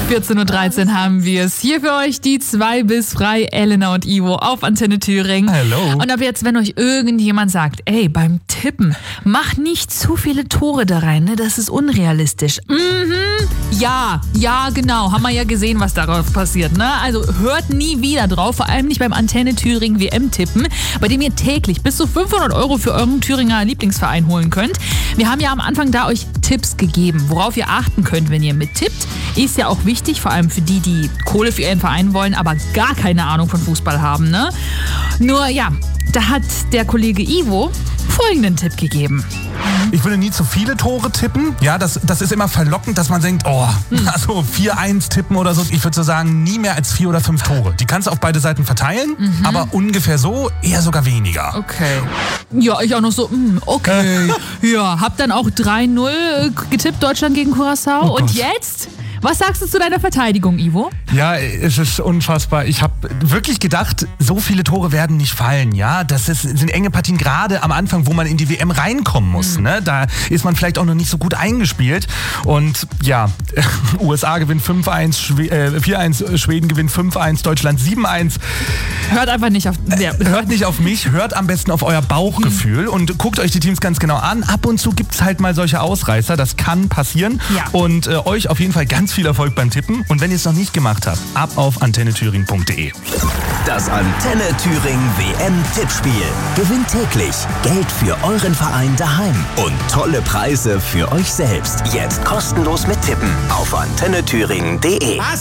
14.13 Uhr haben wir es. Hier für euch die 2 bis frei, Elena und Ivo auf Antenne Thüringen. Hallo. Und ab jetzt, wenn euch irgendjemand sagt, ey, beim Tippen, mach nicht zu viele Tore da rein, ne? Das ist unrealistisch. Ja, genau. Haben wir ja gesehen, was darauf passiert, ne? Also hört nie wieder drauf, vor allem nicht beim Antenne Thüringen WM-Tippen, bei dem ihr täglich bis zu 500 € für euren Thüringer Lieblingsverein holen könnt. Wir haben ja am Anfang da euch Tipps gegeben, worauf ihr achten könnt, wenn ihr mittippt. Ist ja auch wichtig, vor allem für die, die Kohle für ihren Verein wollen, aber gar keine Ahnung von Fußball haben, ne? Nur ja, da hat der Kollege Ivo folgenden Tipp gegeben. Ich würde nie zu viele Tore tippen. Ja, das ist immer verlockend, dass man denkt, also 4-1 tippen oder so. Ich würde so sagen, nie mehr als 4 oder 5 Tore. Die kannst du auf beide Seiten verteilen, aber ungefähr so, eher sogar weniger. Okay. Ja, ich auch noch so, okay. Ja, hab dann auch 3-0 getippt, Deutschland gegen Curaçao. Oh und Gott. jetzt? Was sagst du zu deiner Verteidigung, Ivo? Ja, es ist unfassbar. Ich habe wirklich gedacht, so viele Tore werden nicht fallen. Ja, sind enge Partien, gerade am Anfang, wo man in die WM reinkommen muss. Ne? Da ist man vielleicht auch noch nicht so gut eingespielt. Und ja, USA gewinnt 4-1, Schweden gewinnt 5-1, Deutschland 7-1. Hört einfach nicht auf... Ja. Hört nicht auf mich, hört am besten auf euer Bauchgefühl und guckt euch die Teams ganz genau an. Ab und zu gibt es halt mal solche Ausreißer, das kann passieren. Ja. Und euch auf jeden Fall ganz viel Erfolg beim Tippen. Und wenn ihr es noch nicht gemacht habt, ab auf antennethüringen.de. Das Antenne Thüringen WM-Tippspiel. Gewinnt täglich Geld für euren Verein daheim und tolle Preise für euch selbst. Jetzt kostenlos mit Tippen auf antennethüringen.de.